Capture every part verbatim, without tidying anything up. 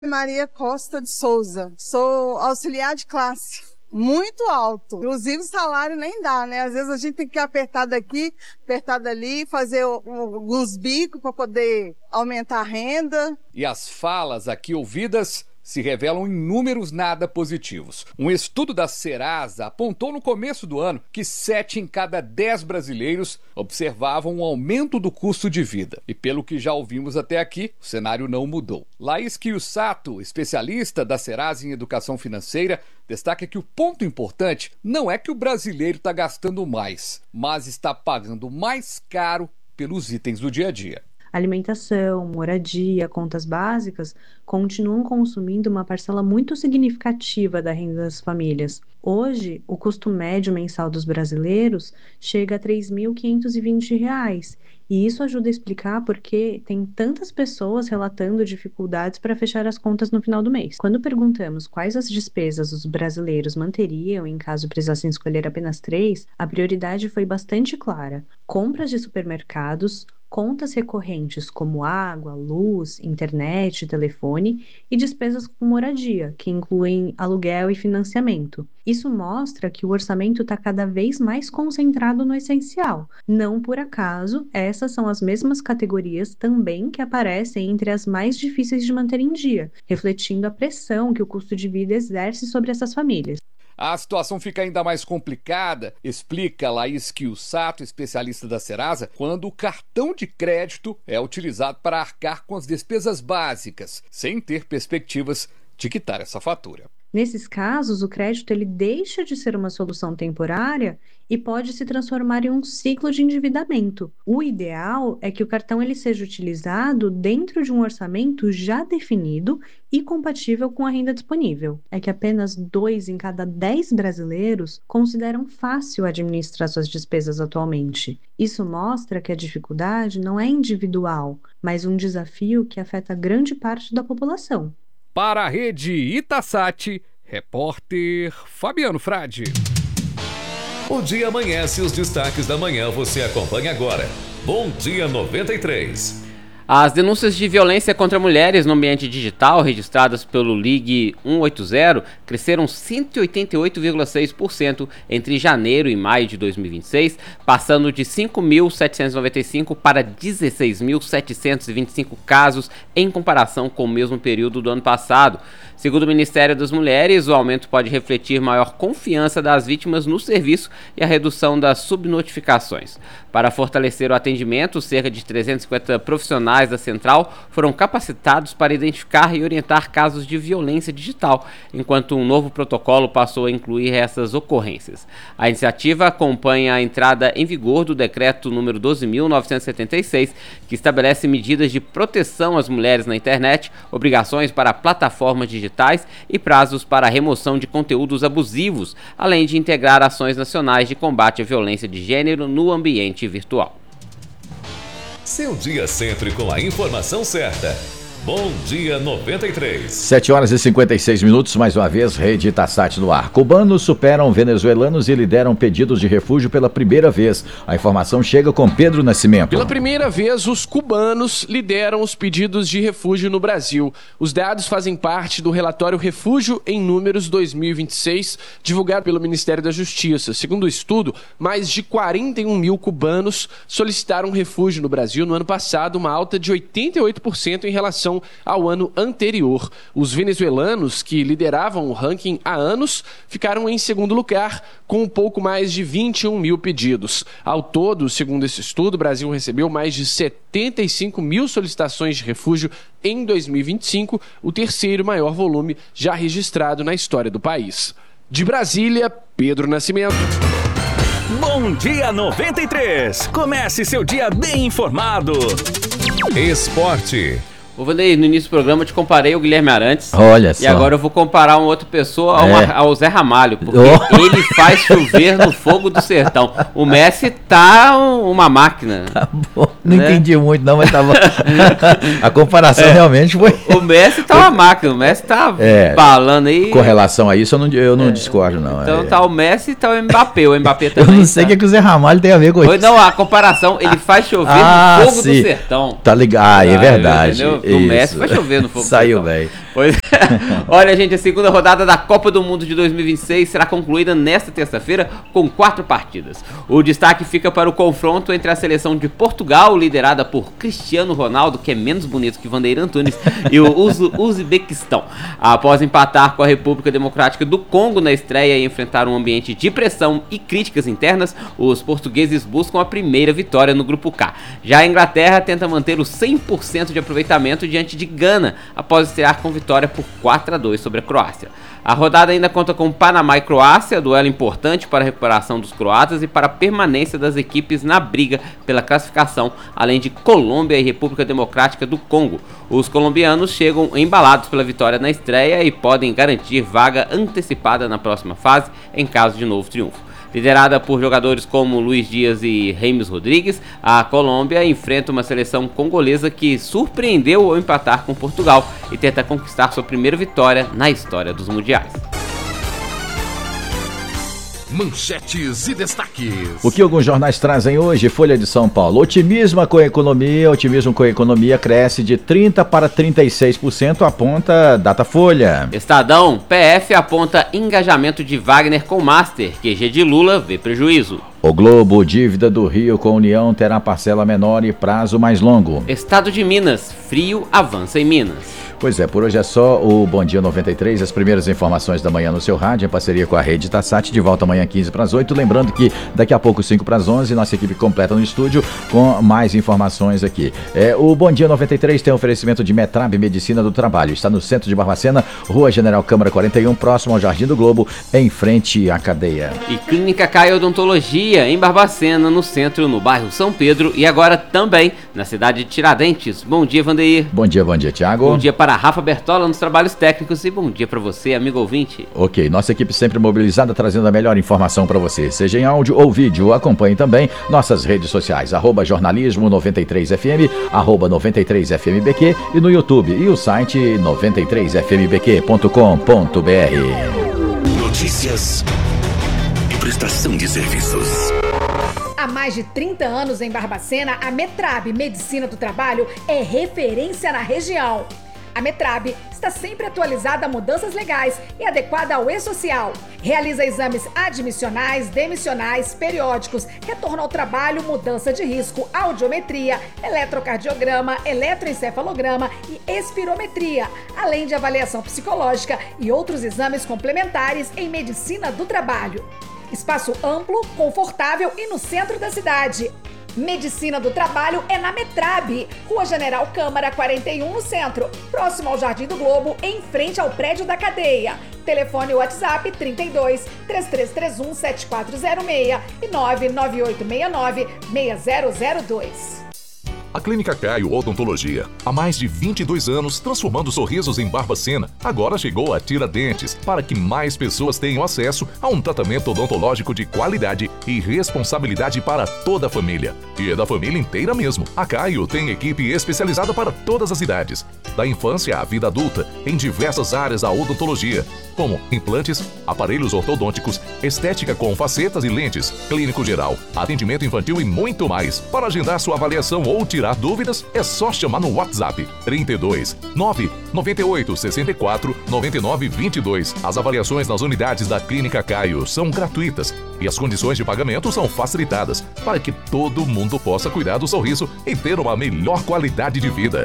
Maria Costa de Souza, sou auxiliar de classe, muito alto, inclusive o salário nem dá, né? Às vezes a gente tem que apertar daqui, apertar dali, fazer alguns bicos para poder aumentar a renda. E as falas aqui ouvidas se revelam em números nada positivos. Um estudo da Serasa apontou no começo do ano que sete em cada dez brasileiros observavam um aumento do custo de vida. E pelo que já ouvimos até aqui, o cenário não mudou. Laís Quiossato, especialista da Serasa em educação financeira, destaca que o ponto importante não é que o brasileiro está gastando mais, mas está pagando mais caro pelos itens do dia a dia. Alimentação, moradia, contas básicas continuam consumindo uma parcela muito significativa da renda das famílias. Hoje, o custo médio mensal dos brasileiros chega a três mil quinhentos e vinte reais, e isso ajuda a explicar por que tem tantas pessoas relatando dificuldades para fechar as contas no final do mês. Quando perguntamos quais as despesas os brasileiros manteriam em caso precisassem escolher apenas três, a prioridade foi bastante clara: compras de supermercados, contas recorrentes como água, luz, internet, telefone e despesas com moradia, que incluem aluguel e financiamento. Isso mostra que o orçamento está cada vez mais concentrado no essencial. Não por acaso, essas são as mesmas categorias também que aparecem entre as mais difíceis de manter em dia, refletindo a pressão que o custo de vida exerce sobre essas famílias. A situação fica ainda mais complicada, explica Laís Quiossato, especialista da Serasa, quando o cartão de crédito é utilizado para arcar com as despesas básicas, sem ter perspectivas de quitar essa fatura. Nesses casos, o crédito ele deixa de ser uma solução temporária e pode se transformar em um ciclo de endividamento. O ideal é que o cartão ele seja utilizado dentro de um orçamento já definido e compatível com a renda disponível. É que apenas dois em cada dez brasileiros consideram fácil administrar suas despesas atualmente. Isso mostra que a dificuldade não é individual, mas um desafio que afeta grande parte da população. Para a Rede Itasat, repórter Fabiano Frade. O dia amanhece, os destaques da manhã você acompanha agora. Bom Dia noventa e três. As denúncias de violência contra mulheres no ambiente digital registradas pelo Ligue cento e oitenta cresceram cento e oitenta e oito vírgula seis por cento entre janeiro e maio de dois mil e vinte e seis, passando de cinco mil setecentos e noventa e cinco para dezesseis mil setecentos e vinte e cinco casos em comparação com o mesmo período do ano passado. Segundo o Ministério das Mulheres, o aumento pode refletir maior confiança das vítimas no serviço e a redução das subnotificações. Para fortalecer o atendimento, cerca de trezentos e cinquenta profissionais da central foram capacitados para identificar e orientar casos de violência digital, enquanto um novo protocolo passou a incluir essas ocorrências. A iniciativa acompanha a entrada em vigor do decreto número doze mil novecentos e setenta e seis, que estabelece medidas de proteção às mulheres na internet, obrigações para plataformas digitais e prazos para a remoção de conteúdos abusivos, além de integrar ações nacionais de combate à violência de gênero no ambiente virtual. Seu dia sempre com a informação certa. Bom Dia noventa e três. sete horas e cinquenta e seis minutos, mais uma vez, Rede Itasat no ar. Cubanos superam venezuelanos e lideram pedidos de refúgio pela primeira vez. A informação chega com Pedro Nascimento. Pela primeira vez, os cubanos lideram os pedidos de refúgio no Brasil. Os dados fazem parte do relatório Refúgio em Números dois mil e vinte e seis, divulgado pelo Ministério da Justiça. Segundo o estudo, mais de quarenta e um mil cubanos solicitaram refúgio no Brasil no ano passado, uma alta de oitenta e oito por cento em relação ao ano anterior. Os venezuelanos, que lideravam o ranking há anos, ficaram em segundo lugar, com um pouco mais de vinte e um mil pedidos. Ao todo, segundo esse estudo, o Brasil recebeu mais de setenta e cinco mil solicitações de refúgio em dois mil e vinte e cinco, o terceiro maior volume já registrado na história do país. De Brasília, Pedro Nascimento. Bom Dia noventa e três. Comece seu dia bem informado. Esporte. Ô Vandeir, no início do programa eu te comparei o Guilherme Arantes. Olha só. E agora eu vou comparar uma outra pessoa ao, É. ao Zé Ramalho, porque Oh. ele faz chover no fogo do sertão. O Messi tá um- uma máquina. Tá bom, não Né? entendi muito não, mas tá bom. A comparação realmente foi... O Messi tá uma máquina, o Messi tá É. balando aí. Com relação a isso, eu não, eu não discordo não. Então É. tá o Messi e tá o Mbappé. O Mbappé Eu também. não sei o tá. que, é que o Zé Ramalho tem a ver com Foi, isso. não, a comparação, ele faz chover Ah, no fogo sim. do sertão. Tá ligado, ah, é Ah, verdade. entendeu? O Messi Isso. vai chover no fogo do Saiu sertão. bem. Pois é. Olha, gente, a segunda rodada da Copa do Mundo de dois mil e vinte e seis será concluída nesta terça-feira com quatro partidas. O destaque fica para o confronto entre a seleção de Portugal, liderada por Cristiano Ronaldo, que é menos bonito que Vandeir Antunes, e o Uzu- Uzbequistão. Após empatar com a República Democrática do Congo na estreia e enfrentar um ambiente de pressão e críticas internas, os portugueses buscam a primeira vitória no Grupo K. Já a Inglaterra tenta manter o cem por cento de aproveitamento diante de Gana, após estrear com vitória por quatro a dois sobre a Croácia. A rodada ainda conta com Panamá e Croácia, duelo importante para a recuperação dos croatas e para a permanência das equipes na briga pela classificação, além de Colômbia e República Democrática do Congo. Os colombianos chegam embalados pela vitória na estreia e podem garantir vaga antecipada na próxima fase em caso de novo triunfo. Liderada por jogadores como Luiz Dias e James Rodrigues, a Colômbia enfrenta uma seleção congolesa que surpreendeu ao empatar com Portugal e tenta conquistar sua primeira vitória na história dos mundiais. Manchetes e destaques. O que alguns jornais trazem hoje? Folha de São Paulo. Otimismo com a economia. Otimismo com a economia cresce de trinta para trinta e seis por cento, aponta Datafolha. Estadão, P F aponta engajamento de Wagner com Master. Q G de Lula vê prejuízo. O Globo, dívida do Rio com a União terá parcela menor e prazo mais longo. Estado de Minas, frio avança em Minas. Pois é, por hoje é só o Bom Dia noventa e três, as primeiras informações da manhã no seu rádio, em parceria com a Rede Tassat, de volta amanhã quinze para as oito, lembrando que daqui a pouco cinco para as onze, nossa equipe completa no estúdio com mais informações aqui. É, o Bom Dia noventa e três tem oferecimento de Metrab Medicina do Trabalho, está no centro de Barbacena, Rua General Câmara quarenta e um, próximo ao Jardim do Globo, em frente à cadeia. E Clínica Caio Odontologia, em Barbacena, no centro, no bairro São Pedro, e agora também na cidade de Tiradentes. Bom dia, Vandeir. Bom dia, bom dia, Thiago. Bom dia para Rafa Bertola nos trabalhos técnicos e bom dia para você, amigo ouvinte. Ok, nossa equipe sempre mobilizada, trazendo a melhor informação para você, seja em áudio ou vídeo. Acompanhe também nossas redes sociais, arroba jornalismo noventa e três F M, arroba noventa e três F M B Q e no YouTube e o site noventa e três F M B Q ponto com ponto B R. Notícias e prestação de serviços. Há mais de trinta anos em Barbacena, a Metrab Medicina do Trabalho é referência na região. A Metrab está sempre atualizada a mudanças legais e adequada ao e-social. Realiza exames admissionais, demissionais, periódicos, retorno ao trabalho, mudança de risco, audiometria, eletrocardiograma, eletroencefalograma e espirometria, além de avaliação psicológica e outros exames complementares em medicina do trabalho. Espaço amplo, confortável e no centro da cidade. Medicina do Trabalho é na Metrab, Rua General Câmara quarenta e um, no centro, próximo ao Jardim do Globo, em frente ao prédio da cadeia. Telefone WhatsApp trinta e dois, três três três um, sete quatro zero seis e nove nove oito seis nove, seis zero zero dois. A Clínica Caio Odontologia, há mais de vinte e dois anos transformando sorrisos em Barbacena, agora chegou a Tiradentes, para que mais pessoas tenham acesso a um tratamento odontológico de qualidade e responsabilidade para toda a família. E é da família inteira mesmo. A Caio tem equipe especializada para todas as idades, da infância à vida adulta, em diversas áreas da odontologia, como implantes, aparelhos ortodônticos, estética com facetas e lentes, clínico geral, atendimento infantil e muito mais. Para agendar sua avaliação ou tirar dúvidas, é só chamar no WhatsApp trinta e dois, nove nove oito, seis quatro, nove nove dois dois. As avaliações nas unidades da Clínica Caio são gratuitas e as condições de pagamento são facilitadas para que todo mundo possa cuidar do sorriso e ter uma melhor qualidade de vida.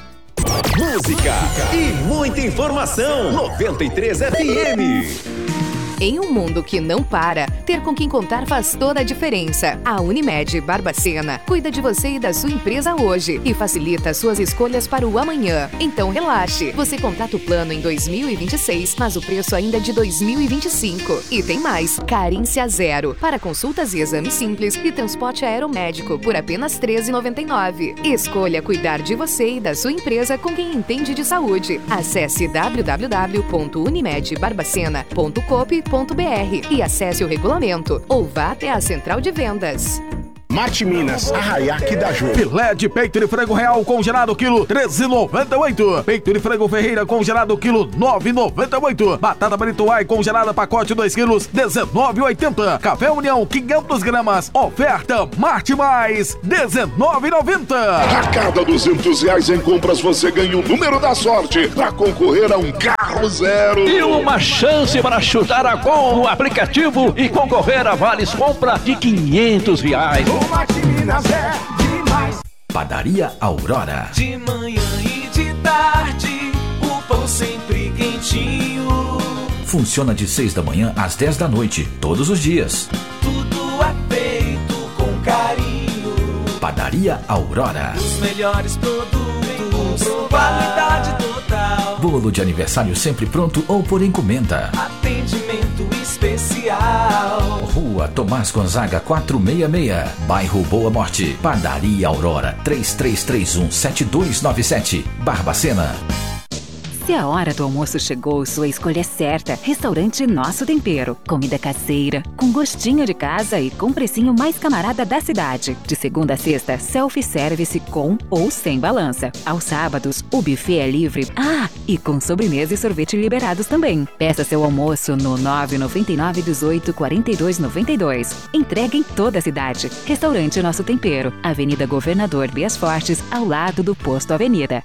Música e muita informação. noventa e três F M. Em um mundo que não para, ter com quem contar faz toda a diferença. A Unimed Barbacena cuida de você e da sua empresa hoje e facilita suas escolhas para o amanhã. Então relaxe, você contrata o plano em dois mil e vinte e seis, mas o preço ainda é de dois mil e vinte e cinco. E tem mais, carência zero, para consultas e exames simples e transporte aeromédico por apenas treze reais e noventa e nove centavos. Escolha cuidar de você e da sua empresa com quem entende de saúde. Acesse w w w ponto unimed barbacena ponto coop ponto b r e acesse o regulamento ou vá até a central de vendas. Marte Minas, Arraiá que dá jogo. Filé de peito de frango real congelado quilo treze e noventa e oito. Peito de frango Ferreira congelado quilo nove e noventa e oito. Batata Brituai congelada pacote dois quilos dezenove e oitenta. Café União quinhentas gramas. Oferta Marte Mais dezenove e noventa. A cada duzentos reais em compras você ganha o número da sorte para concorrer a um carro zero. E uma chance para chutar a gol no aplicativo e concorrer a vales compra de quinhentos reais. O Marte Minas é demais. Padaria Aurora. De manhã e de tarde, o pão sempre quentinho. Funciona de seis da manhã às dez da noite, todos os dias. Tudo é feito com carinho. Padaria Aurora. Os melhores produtos, qualidade total. Bolo de aniversário sempre pronto ou por encomenda. Atendimento especial. Rua Tomás Gonzaga quatrocentos e sessenta e seis, bairro Boa Morte. Padaria Aurora, três três três um sete dois nove sete, Barbacena. Se a hora do almoço chegou, sua escolha é certa. Restaurante Nosso Tempero. Comida caseira, com gostinho de casa e com precinho mais camarada da cidade. De segunda a sexta, self-service com ou sem balança. Aos sábados, o buffet é livre. Ah, e com sobremesa e sorvete liberados também. Peça seu almoço no nove nove nove, dezoito, quarenta e dois, noventa e dois. Entrega em toda a cidade. Restaurante Nosso Tempero. Avenida Governador Bias Fortes, ao lado do Posto Avenida.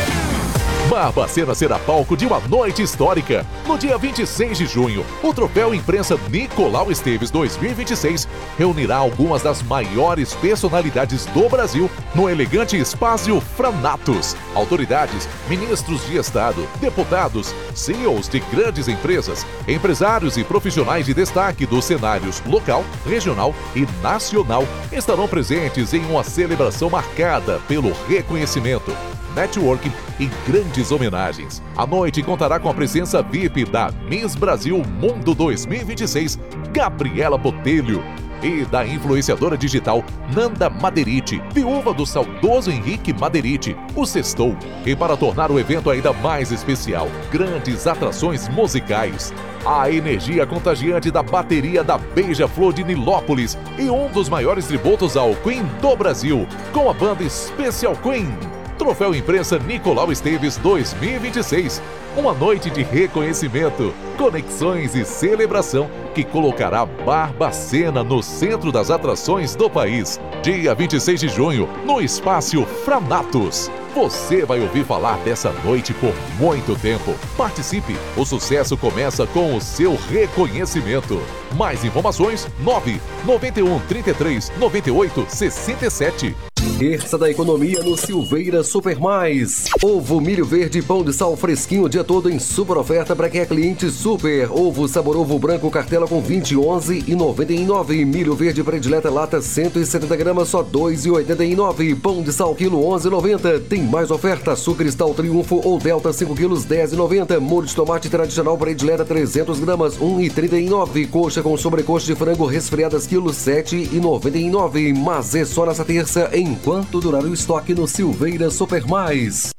Barbacena será palco de uma noite histórica. No dia vinte e seis de junho, o Troféu Imprensa Nicolau Esteves dois mil e vinte e seis reunirá algumas das maiores personalidades do Brasil no elegante espaço Franatos. Autoridades, ministros de Estado, deputados, C E Os de grandes empresas, empresários e profissionais de destaque dos cenários local, regional e nacional estarão presentes em uma celebração marcada pelo reconhecimento, networking e grandes homenagens. A noite contará com a presença V I P da Miss Brasil Mundo dois mil e vinte e seis, Gabriela Botelho, e da influenciadora digital Nanda Maderiti, viúva do saudoso Henrique Maderiti, o Sextou. E para tornar o evento ainda mais especial, grandes atrações musicais, a energia contagiante da bateria da Beija-Flor de Nilópolis e um dos maiores tributos ao Queen do Brasil, com a banda Special Queen. Troféu Imprensa Nicolau Esteves dois mil e vinte e seis. Uma noite de reconhecimento, conexões e celebração que colocará Barbacena no centro das atrações do país. Dia vinte e seis de junho, no Espaço Franatos. Você vai ouvir falar dessa noite por muito tempo. Participe, o sucesso começa com o seu reconhecimento. Mais informações, nove nove um, trinta e três, noventa e oito, sessenta e sete. Terça da economia no Silveira Super Mais. Ovo milho verde pão de sal fresquinho o dia todo em super oferta para quem é cliente super. Ovo sabor ovo branco cartela com vinte, onze e noventa e nove. Milho verde predileta lata cento e setenta gramas só dois e oitenta e nove. Pão de sal quilo onze e noventa. Tem mais oferta. Açúcar Cristal Triunfo ou Delta cinco quilos dez e noventa. Molho de tomate tradicional predileta trezentas gramas um e trinta e nove. Coxa com sobrecoxa de frango resfriadas quilo sete e noventa e nove. Mas é só nessa terça enquanto durar o estoque no Silveira Super Mais.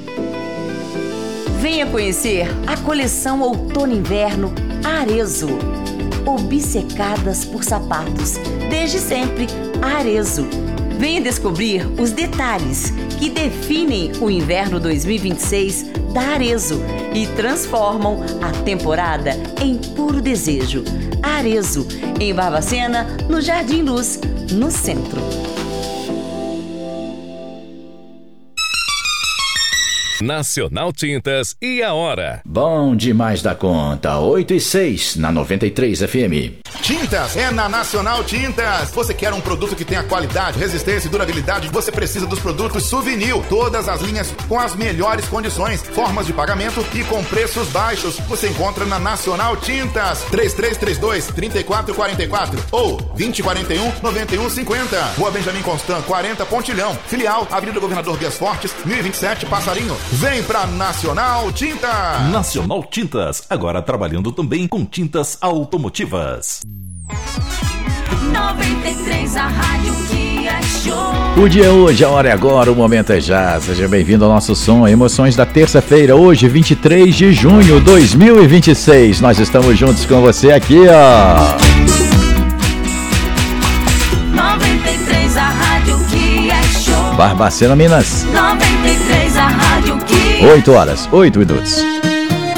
Venha conhecer a coleção Outono-Inverno Arezzo. Obcecadas por sapatos, desde sempre Arezzo. Venha descobrir os detalhes que definem o inverno dois mil e vinte e seis da Arezzo e transformam a temporada em puro desejo. Arezzo, em Barbacena, no Jardim Luz, no centro. Nacional Tintas e a hora. Bom demais da conta, oito e seis na noventa e três F M. Tintas é na Nacional Tintas. Você quer um produto que tenha qualidade, resistência e durabilidade? Você precisa dos produtos Souvenir. Todas as linhas com as melhores condições, formas de pagamento e com preços baixos. Você encontra na Nacional Tintas. três três três dois, três quatro quatro quatro ou vinte, quarenta e um, noventa e um, cinquenta. Rua Benjamin Constant, quarenta, Pontilhão. Filial, Avenida Governador Bias Fortes, mil e vinte e sete, Passarinho. Vem pra Nacional Tintas. Nacional Tintas, agora trabalhando também com tintas automotivas. noventa e três, a rádio que é show. O dia é hoje, a hora é agora, o momento é já. Seja bem-vindo ao nosso som, Emoções da terça-feira, hoje, vinte e três de junho de dois mil e vinte e seis. Nós estamos juntos com você aqui, ó. noventa e três, a rádio Barbacena, Minas. noventa e três, a rádio que... oito horas, oito minutos.